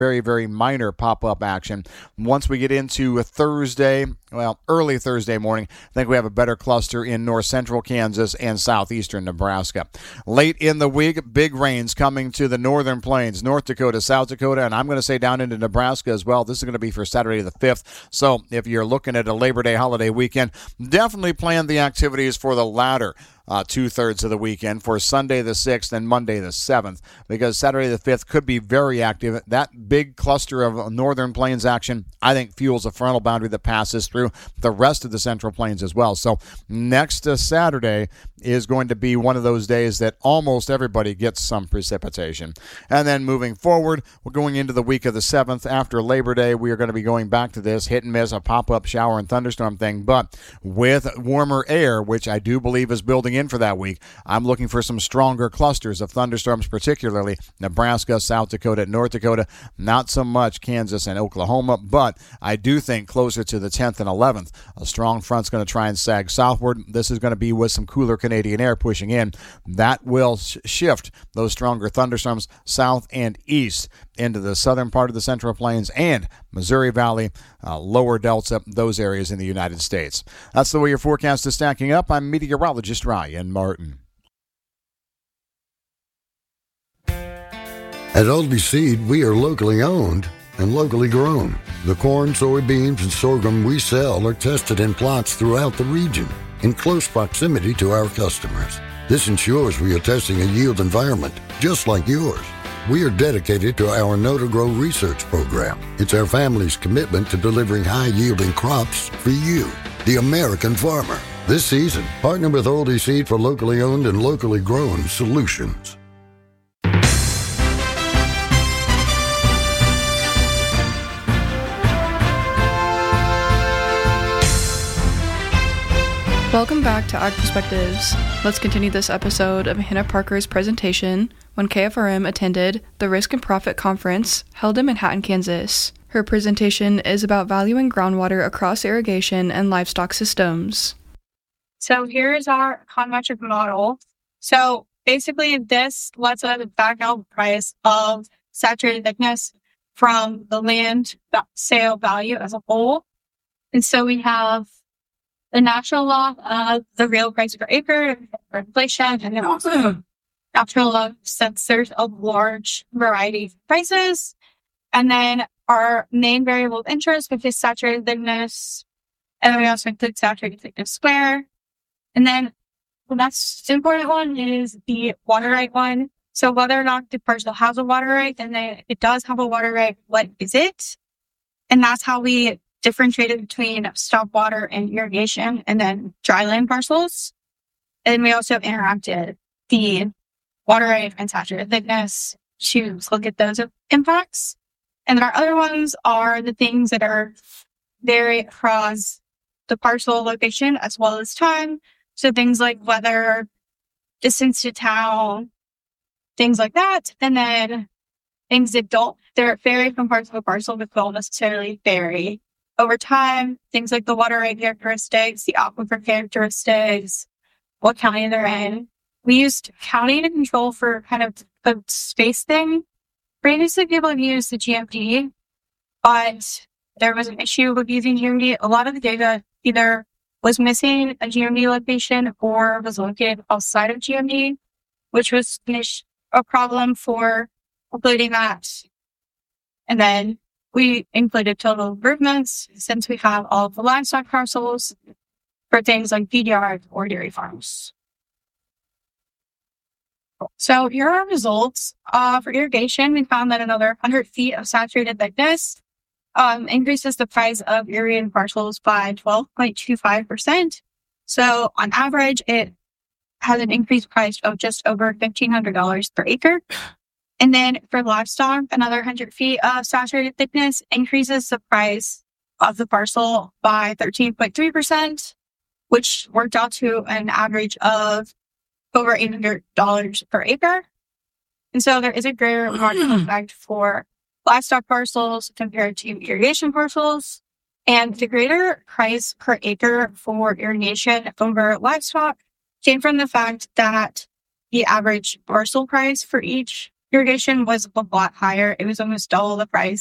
very, very minor pop-up action. Once we get into Thursday, early Thursday morning, I think we have a better cluster in north central Kansas and southeastern Nebraska. Late in the week, big rains coming to the northern plains, North Dakota, South Dakota, and I'm going to say down into Nebraska as well. This is going to be for Saturday the 5th. So if you're looking at a Labor Day holiday weekend, definitely plan the activities for the latter 2/3 of the weekend for Sunday the 6th and Monday the 7th, because Saturday the 5th could be very active. That big cluster of northern plains action, I think, fuels a frontal boundary that passes through the rest of the central plains as well. So next Saturday is going to be one of those days that almost everybody gets some precipitation. And then moving forward, we're going into the week of the 7th. After Labor Day, we are going to be going back to this hit and miss, a pop-up shower and thunderstorm thing, but with warmer air, which I do believe is building in for that week. I'm looking for some stronger clusters of thunderstorms, particularly Nebraska, South Dakota, North Dakota, not so much Kansas and Oklahoma, but I do think closer to the 10th and 11th, a strong front's going to try and sag southward. This is going to be with some cooler Canadian air pushing in. That will shift those stronger thunderstorms south and east into the southern part of the Central Plains and Missouri Valley, lower Delta, those areas in the United States. That's the way your forecast is stacking up. I'm meteorologist Ryan Martin. At Aldi Seed, we are locally owned and locally grown. The corn, soybeans, and sorghum we sell are tested in plots throughout the region in close proximity to our customers. This ensures we are testing a yield environment just like yours. We are dedicated to our Know to Grow research program. It's our family's commitment to delivering high-yielding crops for you, the American farmer. This season, partner with Aldi Seed for locally owned and locally grown solutions. Welcome back to Ag Perspectives. Let's continue this episode of Hannah Parker's presentation when KFRM attended the Risk and Profit Conference held in Manhattan, Kansas. Her presentation is about valuing groundwater across irrigation and livestock systems. So here's our econometric model. So basically this lets us back out the price of saturated thickness from the land sale value as a whole. And so we have the natural law of the real price per acre for inflation, and then also natural law since there's a large variety of prices. And then our main variable of interest, which is saturated thickness. And then we also include saturated thickness square. And then the next important one is the water right one. So whether or not the parcel has a water right, and then it does have a water right, what is it? And that's how we differentiated between stop water and irrigation and then dryland parcels. And we also interacted the water right and saturated thickness to look at those impacts. And then our other ones are the things that are vary across the parcel location as well as time. So things like weather, distance to town, things like that. And then things that they're vary from parcel to parcel, but don't necessarily vary over time. Things like the water right characteristics, the aquifer characteristics, what county they're in. We used county to control for kind of a space thing. Previously, people have used the GMD, but there was an issue with using GMD. A lot of the data either was missing a GMD location or was located outside of GMD, which was a problem for including that. And then we included total improvements since we have all of the livestock parcels for things like feed yards or dairy farms. So here are our results. For irrigation, we found that another 100 feet of saturated thickness increases the price of irrigated parcels by 12.25%. So on average, it has an increased price of just over $1,500 per acre. And then for livestock, another 100 feet of saturated thickness increases the price of the parcel by 13.3%, which worked out to an average of over $800 per acre. And so there is a greater market effect for livestock parcels compared to irrigation parcels. And the greater price per acre for irrigation over livestock came from the fact that the average parcel price for each irrigation was a lot higher. It was almost double the price.